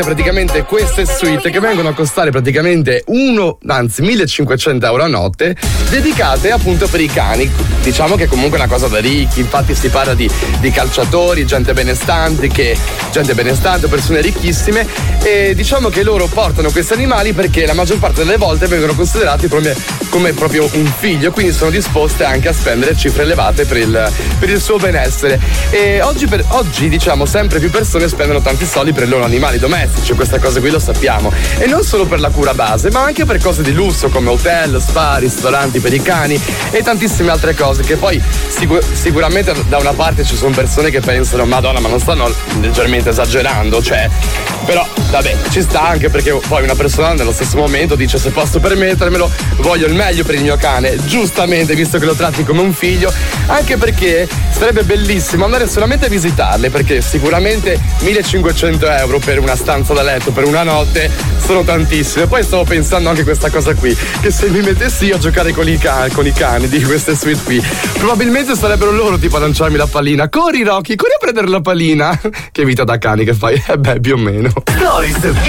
Praticamente queste suite che vengono a costare praticamente 1.500 euro a notte, dedicate appunto per i cani. Diciamo che comunque è una cosa da ricchi, infatti si parla di calciatori, gente benestante, persone ricchissime, e diciamo che loro portano questi animali perché la maggior parte delle volte vengono considerati come proprio un figlio, quindi sono disposte anche a spendere cifre elevate per il suo benessere. E oggi diciamo sempre più persone spendono tanti soldi per i loro animali domestici, questa cosa qui lo sappiamo, e non solo per la cura base ma anche per cose di lusso come hotel, spa, ristoranti per i cani e tantissime altre cose che poi sicuramente da una parte ci sono persone che pensano Madonna, ma non stanno leggermente esagerando, cioè, però vabbè, ci sta, anche perché poi una persona nello stesso momento dice se posso permettermelo voglio il meglio per il mio cane, giustamente, visto che lo tratti come un figlio, anche perché sarebbe bellissimo andare solamente a visitarle, perché sicuramente 1.500 euro per una stanza da letto per una notte sono tantissime. Poi stavo pensando anche questa cosa qui, che se mi mettessi io a giocare con i cani di queste suite qui, probabilmente sarebbero loro tipo a lanciarmi la pallina. Corri Rocky, corri a prendere la pallina. Che vita da cani che fai? Beh, più o meno. Stories